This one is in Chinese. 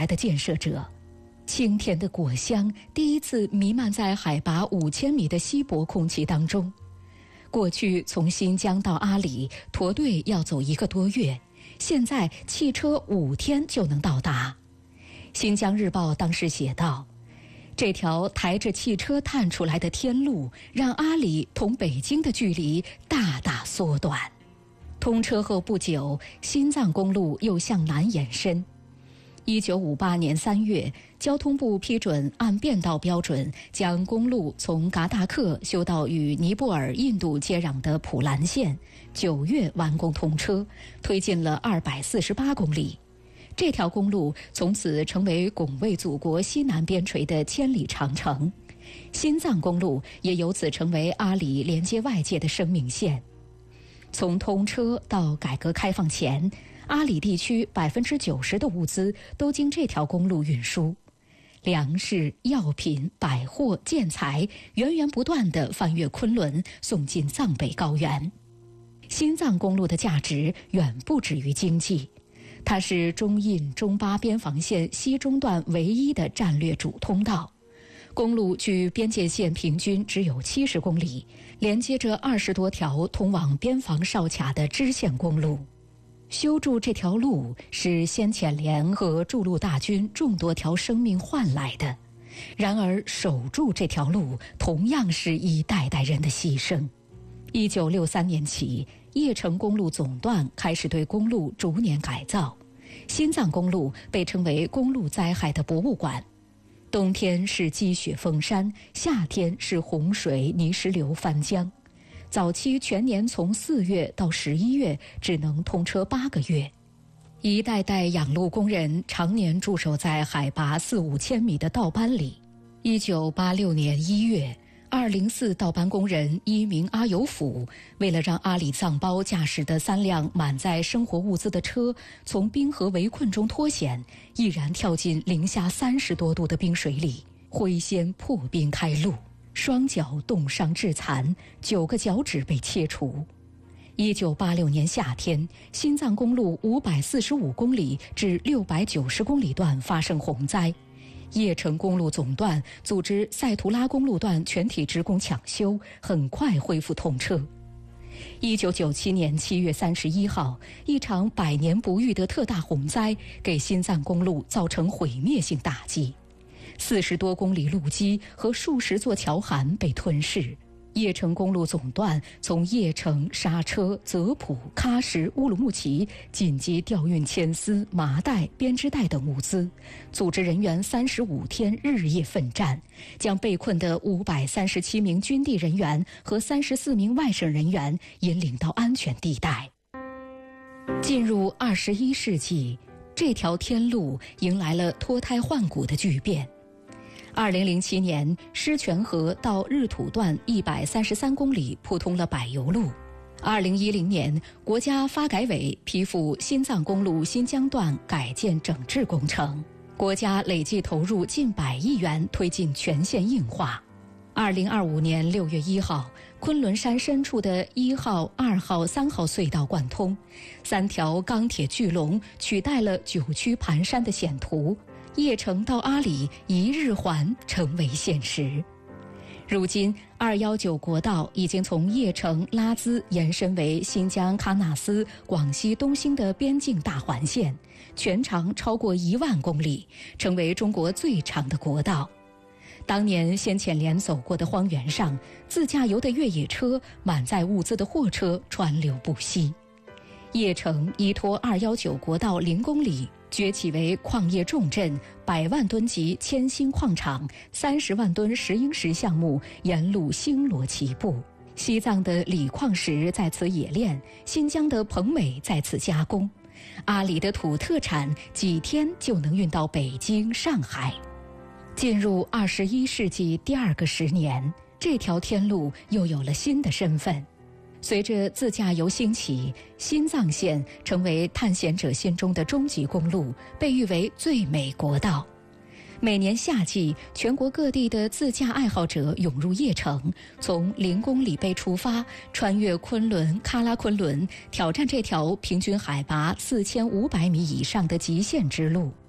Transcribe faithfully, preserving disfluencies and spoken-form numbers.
来的建设者。清甜的果香第一次弥漫在海拔五千米的稀薄空气当中。过去从新疆到阿里驼队要走一个多月，现在汽车五天就能到达。新疆日报当时写道，这条抬着汽车探出来的天路，让阿里同北京的距离大大缩短。通车后不久，新藏公路又向南延伸。一九五八年三月，交通部批准按变道标准，将公路从嘎达克修到与尼泊尔、印度接壤的普兰县，九月完工通车，推进了二百四十八公里。这条公路从此成为拱卫祖国西南边陲的千里长城。新藏公路也由此成为阿里连接外界的生命线。从通车到改革开放前，阿里地区百分之九十的物资都经这条公路运输，粮食、药品、百货、建材源源不断地翻越昆仑，送进藏北高原。新藏公路的价值远不止于经济，它是中印中巴边防线西中段唯一的战略主通道。公路距边界线平均只有七十公里，连接着二十多条通往边防哨卡的支线公路。修筑这条路是先遣连和筑路大军众多条生命换来的，然而守住这条路同样是一代代人的牺牲。一九六三年起，叶城公路总段开始对公路逐年改造，新藏公路被称为公路灾害的博物馆。冬天是积雪封山，夏天是洪水泥石流翻江。早期全年从四月到十一月只能通车八个月，一代代养路工人常年驻守在海拔四五千米的道班里。一九八六年一月，二零四道班工人一名阿尤甫，为了让阿里藏胞驾驶的三辆满载生活物资的车从冰河围困中脱险，毅然跳进零下三十多度的冰水里，挥先破冰开路，双脚冻伤致残，九个脚趾被切除。一九八六年夏天，新藏公路五百四十五公里至六百九十公里段发生洪灾，叶城公路总段组织塞图拉公路段全体职工抢修，很快恢复通车。一九九七年七月三十一号，一场百年不遇的特大洪灾给新藏公路造成毁灭性打击，四十多公里路基和数十座桥涵被吞噬。叶城公路总段从叶城、莎车、泽普、喀什、乌鲁木齐紧急调运铅丝、麻袋、编织袋等物资，组织人员三十五天日夜奋战，将被困的五百三十七名军地人员和三十四名外省人员引领到安全地带。进入二十一世纪，这条天路迎来了脱胎换骨的巨变。二零零七年，狮泉河到日土段一百三十三公里铺通了柏油路。二零一零年，国家发改委批复新藏公路新疆段改建整治工程，国家累计投入近百亿元推进全线硬化。二零二五年六月一号，昆仑山深处的一号、二号、三号隧道贯通，三条钢铁巨龙取代了九曲盘山的险途。叶城到阿里一日环成为现实。如今二一九国道已经从叶城拉孜延伸为新疆喀纳斯、广西东兴的边境大环线，全长超过一万公里，成为中国最长的国道。当年先遣连走过的荒原上，自驾游的越野车、满载物资的货车川流不息。叶城依托二一九国道零公里崛起为矿业重镇，百万吨级铅锌矿场、三十万吨石英石项目沿路星罗棋布。西藏的锂矿石在此冶炼，新疆的硼镁在此加工，阿里的土特产几天就能运到北京、上海。进入二十一世纪第二个十年，这条天路又有了新的身份。随着自驾游兴起，新藏线成为探险者心中的终极公路，被誉为最美国道。每年夏季，全国各地的自驾爱好者涌入叶城，从零公里碑出发，穿越昆仑、喀拉昆仑，挑战这条平均海拔四千五百米以上的极限之路。